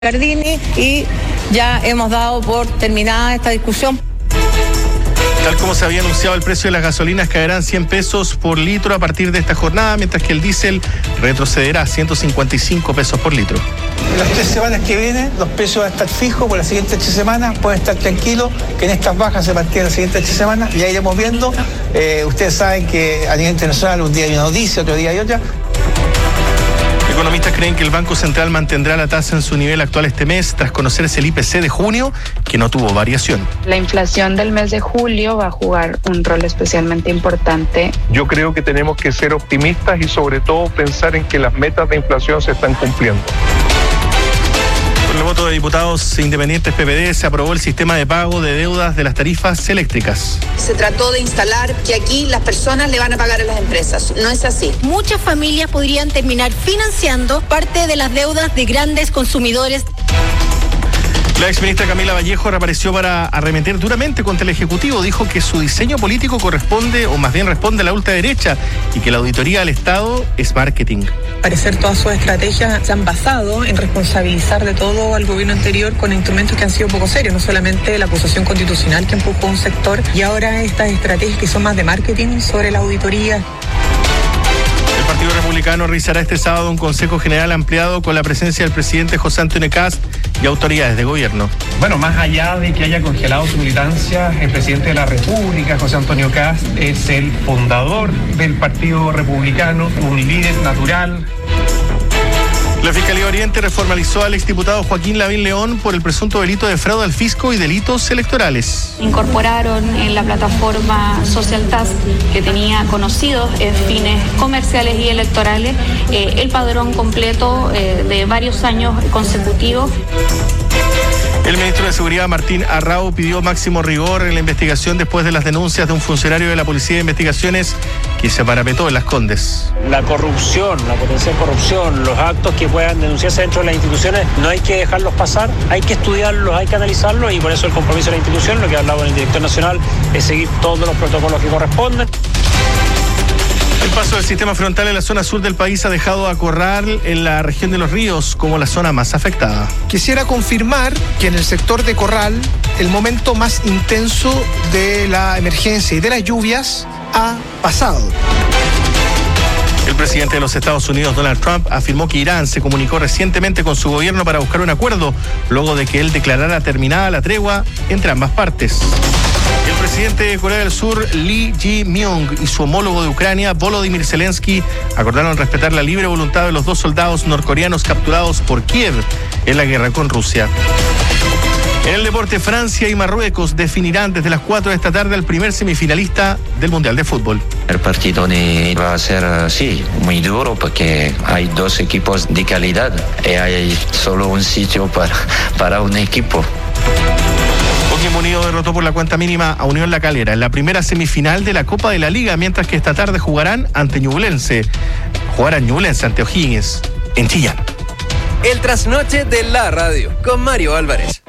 Gardini y ya hemos dado por terminada esta discusión. Tal como se había anunciado, el precio de las gasolinas caerán 100 pesos por litro a partir de esta jornada, mientras que el diésel retrocederá a 155 pesos por litro. En las 3 semanas que vienen, los precios van a estar fijos por las siguientes 3 semanas. Pueden estar tranquilos que en estas bajas se mantienen las siguientes 3 semanas y ya iremos viendo. Ustedes saben que a nivel internacional un día hay una noticia, otro día hay otra. Economistas creen que el Banco Central mantendrá la tasa en su nivel actual este mes tras conocerse el IPC de junio, que no tuvo variación. La inflación del mes de julio va a jugar un rol especialmente importante. Yo creo que tenemos que ser optimistas y sobre todo pensar en que las metas de inflación se están cumpliendo. Con el voto de diputados independientes PPD se aprobó el sistema de pago de deudas de las tarifas eléctricas. Se trató de instalar que aquí las personas le van a pagar a las empresas. No es así. Muchas familias podrían terminar financiando parte de las deudas de grandes consumidores. La exministra Camila Vallejo reapareció para arremeter duramente contra el Ejecutivo. Dijo que su diseño político corresponde, o más bien responde a la ultraderecha, y que la auditoría al Estado es marketing. Al parecer todas sus estrategias se han basado en responsabilizar de todo al gobierno anterior con instrumentos que han sido poco serios, no solamente la acusación constitucional que empujó un sector y ahora estas estrategias que son más de marketing sobre la auditoría. El Partido Republicano realizará este sábado un Consejo General ampliado con la presencia del presidente José Antonio Kast y autoridades de gobierno. Bueno, más allá de que haya congelado su militancia, el presidente de la República, José Antonio Kast, es el fundador del Partido Republicano, un líder natural. La Fiscalía Oriente reformalizó al exdiputado Joaquín Lavín León por el presunto delito de fraude al fisco y delitos electorales. Incorporaron en la plataforma Social Task, que tenía conocidos fines comerciales y electorales, el padrón completo de varios años consecutivos. El ministro de Seguridad, Martín Arrau, pidió máximo rigor en la investigación después de las denuncias de un funcionario de la Policía de Investigaciones que se parapetó en Las Condes. La corrupción, la potencial corrupción, los actos que puedan denunciarse dentro de las instituciones, no hay que dejarlos pasar, hay que estudiarlos, hay que analizarlos y por eso el compromiso de la institución, lo que ha hablado el director nacional, es seguir todos los protocolos que corresponden. El paso del sistema frontal en la zona sur del país ha dejado a Corral en la región de Los Ríos como la zona más afectada. Quisiera confirmar que en el sector de Corral el momento más intenso de la emergencia y de las lluvias ha pasado. El presidente de los Estados Unidos, Donald Trump, afirmó que Irán se comunicó recientemente con su gobierno para buscar un acuerdo, luego de que él declarara terminada la tregua entre ambas partes. El presidente de Corea del Sur, Lee Jae-myung, y su homólogo de Ucrania, Volodymyr Zelensky, acordaron respetar la libre voluntad de los 2 soldados norcoreanos capturados por Kiev en la guerra con Rusia. En el deporte, Francia y Marruecos definirán desde las 4 de esta tarde al primer semifinalista del Mundial de Fútbol. El partido va a ser, sí, muy duro porque hay 2 equipos de calidad y hay solo un sitio para un equipo. Coquimbo Unido derrotó por la cuenta mínima a Unión La Calera en la primera semifinal de la Copa de la Liga, mientras que esta tarde jugarán Ñublense ante O'Higgins en Chillán. El trasnoche de la radio con Mario Álvarez.